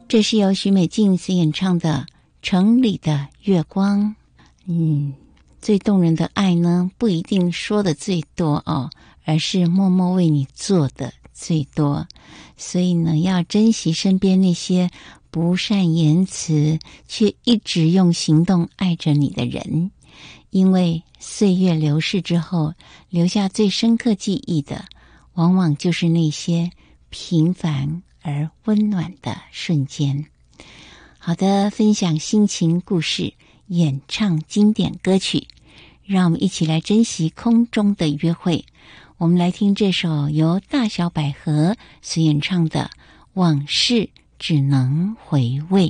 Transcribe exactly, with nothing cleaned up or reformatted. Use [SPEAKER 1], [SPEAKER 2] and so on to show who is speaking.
[SPEAKER 1] 这是由许美静所演唱的《城里的月光》。嗯，最动人的爱呢，不一定说的最多哦，而是默默为你做的最多。所以呢，要珍惜身边那些不善言辞却一直用行动爱着你的人，因为岁月流逝之后，留下最深刻记忆的，往往就是那些平凡而温暖的瞬间。好的，分享心情故事，演唱经典歌曲，让我们一起来珍惜空中的约会。我们来听这首由大小百合所演唱的《往事只能回味》。